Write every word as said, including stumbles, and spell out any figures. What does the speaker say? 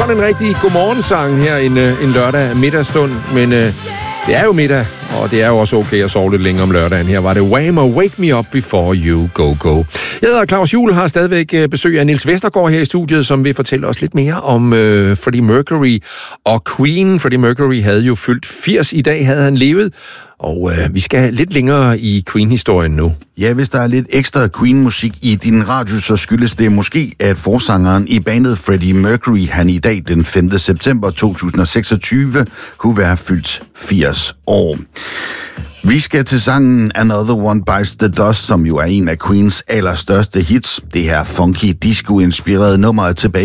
sådan en rigtig godmorgensang her en, en lørdag middagsstund, men øh, det er jo middag, og det er jo også okay at sove lidt længere om lørdagen. Her var det Wham! Og Wake Me Up Before You Go Go. Jeg hedder Claus Juhl, har stadigvæk besøg af Niels Vestergaard her i studiet, som vil fortælle os lidt mere om øh, Freddie Mercury og Queen. Freddie Mercury havde jo fyldt firs i dag, havde han levet, og øh, vi skal lidt længere i Queen-historien nu. Ja, hvis der er lidt ekstra Queen-musik i din radio, så skyldes det måske, at forsangeren i bandet Freddie Mercury, han i dag den femte september to tusind og seksogtyve, kunne være fyldt firs år. Vi skal til sangen Another One Bites the Dust, som jo er en af Queens allerstørste hits. Det her funky disco-inspirerede nummer er tilbage